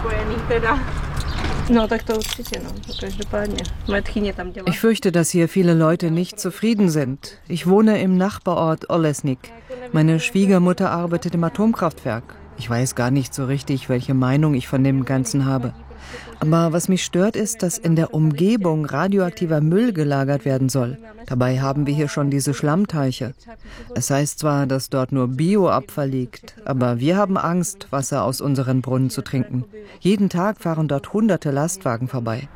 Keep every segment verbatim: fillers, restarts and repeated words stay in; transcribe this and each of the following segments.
Ich fürchte, dass hier viele Leute nicht zufrieden sind. Ich wohne im Nachbarort Olesnik. Meine Schwiegermutter arbeitet im Atomkraftwerk. Ich weiß gar nicht so richtig, welche Meinung ich von dem Ganzen habe. Aber was mich stört, ist, dass in der Umgebung radioaktiver Müll gelagert werden soll. Dabei haben wir hier schon diese Schlammteiche. Es heißt zwar, dass dort nur Bioabfall liegt, aber wir haben Angst, Wasser aus unseren Brunnen zu trinken. Jeden Tag fahren dort hunderte Lastwagen vorbei.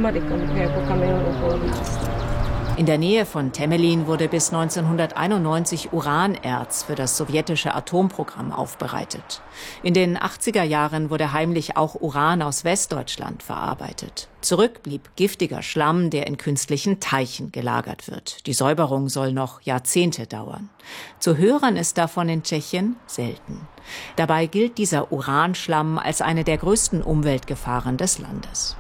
In der Nähe von Temelin wurde bis neunzehnhunderteinundneunzig Uranerz für das sowjetische Atomprogramm aufbereitet. In den achtziger Jahren wurde heimlich auch Uran aus Westdeutschland verarbeitet. Zurück blieb giftiger Schlamm, der in künstlichen Teichen gelagert wird. Die Säuberung soll noch Jahrzehnte dauern. Zu hören ist davon in Tschechien selten. Dabei gilt dieser Uranschlamm als eine der größten Umweltgefahren des Landes.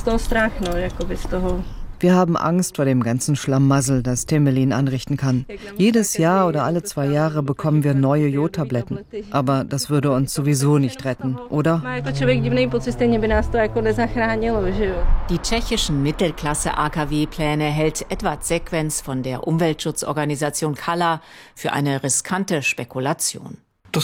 Wir haben Angst vor dem ganzen Schlammmassel, das Temelin anrichten kann. Jedes Jahr oder alle zwei Jahre bekommen wir neue Jodtabletten. Aber das würde uns sowieso nicht retten, oder? Die tschechischen Mittelklasse-A K W-Pläne hält Edvard Sequenz von der Umweltschutzorganisation Kala für eine riskante Spekulation.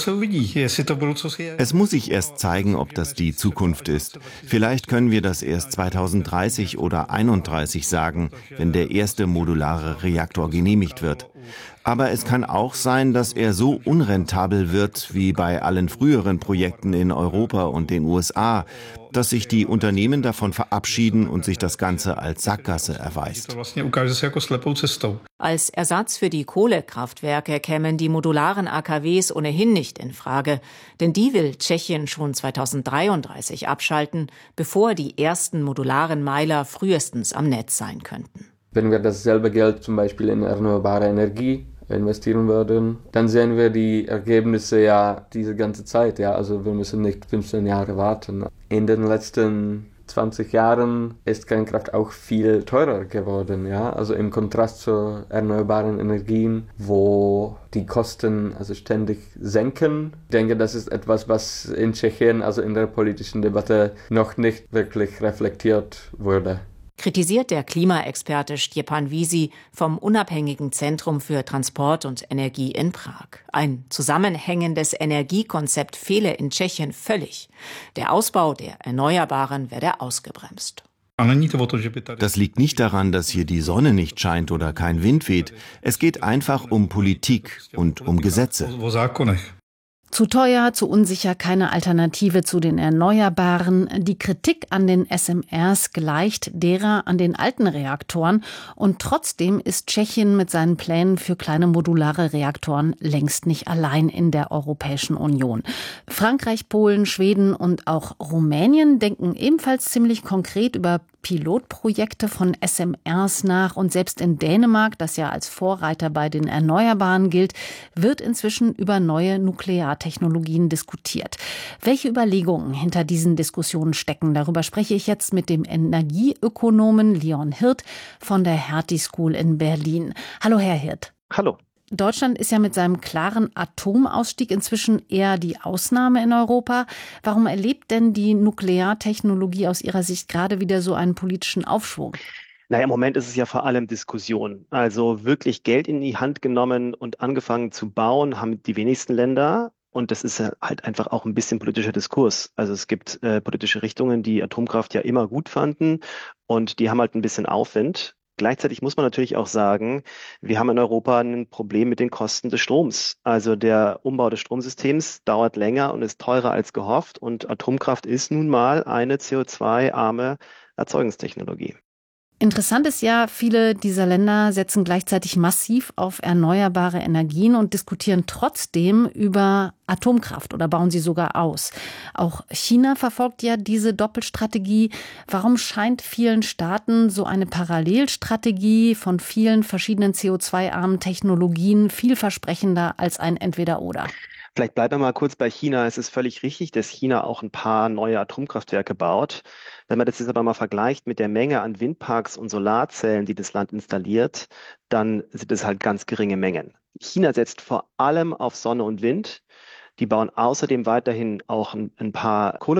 Es muss sich erst zeigen, ob das die Zukunft ist. Vielleicht können wir das erst zweitausenddreißig oder einunddreißig sagen, wenn der erste modulare Reaktor genehmigt wird. Aber es kann auch sein, dass er so unrentabel wird wie bei allen früheren Projekten in Europa und den U S A, dass sich die Unternehmen davon verabschieden und sich das Ganze als Sackgasse erweist. Als Ersatz für die Kohlekraftwerke kämen die modularen A K Ws ohnehin nicht in Frage, denn die will Tschechien schon zweitausenddreiunddreißig abschalten, bevor die ersten modularen Meiler frühestens am Netz sein könnten. Wenn wir dasselbe Geld zum Beispiel in erneuerbare Energie investieren würden, dann sehen wir die Ergebnisse ja diese ganze Zeit. Ja, also wir müssen nicht fünfzehn Jahre warten. In den letzten zwanzig Jahren ist Kernkraft auch viel teurer geworden. Ja, also im Kontrast zu erneuerbaren Energien, wo die Kosten also ständig senken. Ich denke, das ist etwas, was in Tschechien, also in der politischen Debatte, noch nicht wirklich reflektiert wurde. Kritisiert der Klimaexperte Stjepan Wiesi vom Unabhängigen Zentrum für Transport und Energie in Prag. Ein zusammenhängendes Energiekonzept fehle in Tschechien völlig. Der Ausbau der Erneuerbaren werde ausgebremst. Das liegt nicht daran, dass hier die Sonne nicht scheint oder kein Wind weht. Es geht einfach um Politik und um Gesetze. Zu teuer, zu unsicher, keine Alternative zu den Erneuerbaren. Die Kritik an den S M Rs gleicht derer an den alten Reaktoren. Und trotzdem ist Tschechien mit seinen Plänen für kleine modulare Reaktoren längst nicht allein in der Europäischen Union. Frankreich, Polen, Schweden und auch Rumänien denken ebenfalls ziemlich konkret über Pilotprojekte von S M Rs nach. Und selbst in Dänemark, das ja als Vorreiter bei den Erneuerbaren gilt, wird inzwischen über neue Nukleartechnologien diskutiert. Welche Überlegungen hinter diesen Diskussionen stecken, darüber spreche ich jetzt mit dem Energieökonomen Leon Hirt von der Hertie School in Berlin. Hallo, Herr Hirt. Hallo. Deutschland ist ja mit seinem klaren Atomausstieg inzwischen eher die Ausnahme in Europa. Warum erlebt denn die Nukleartechnologie aus Ihrer Sicht gerade wieder so einen politischen Aufschwung? Naja, im Moment ist es ja vor allem Diskussion. Also wirklich Geld in die Hand genommen und angefangen zu bauen, haben die wenigsten Länder. Und das ist halt einfach auch ein bisschen politischer Diskurs. Also es gibt äh, politische Richtungen, die Atomkraft ja immer gut fanden und die haben halt ein bisschen Aufwind. Gleichzeitig muss man natürlich auch sagen, wir haben in Europa ein Problem mit den Kosten des Stroms. Also der Umbau des Stromsystems dauert länger und ist teurer als gehofft. Und Atomkraft ist nun mal eine C O zwei arme Erzeugungstechnologie. Interessant ist ja, viele dieser Länder setzen gleichzeitig massiv auf erneuerbare Energien und diskutieren trotzdem über Atomkraft oder bauen sie sogar aus. Auch China verfolgt ja diese Doppelstrategie. Warum scheint vielen Staaten so eine Parallelstrategie von vielen verschiedenen C O zwei armen Technologien vielversprechender als ein Entweder-Oder? Vielleicht bleiben wir mal kurz bei China. Es ist völlig richtig, dass China auch ein paar neue Atomkraftwerke baut. Wenn man das jetzt aber mal vergleicht mit der Menge an Windparks und Solarzellen, die das Land installiert, dann sind es halt ganz geringe Mengen. China setzt vor allem auf Sonne und Wind. Die bauen außerdem weiterhin auch ein, ein paar Kohle